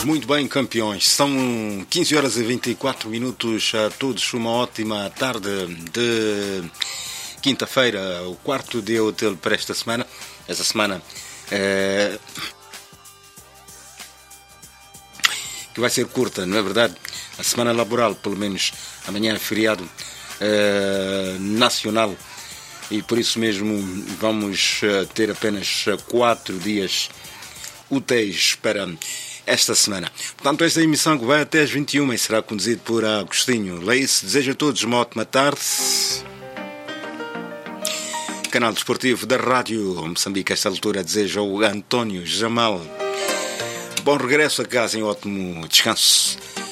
Muito bem, campeões. São 15 horas e 24 minutos. A todos uma ótima tarde de quinta-feira, o quarto dia útil para esta semana. Esta semana que vai ser curta, não é verdade? A semana laboral, pelo menos amanhã é feriado nacional e por isso mesmo vamos ter apenas 4 dias úteis para esta semana. Portanto, esta emissão que vai até às 21 e será conduzida por Agostinho Leice. Desejo a todos uma ótima tarde. Canal Desportivo da Rádio Moçambique, a esta altura, desejo ao António Jamal bom regresso a casa em ótimo descanso.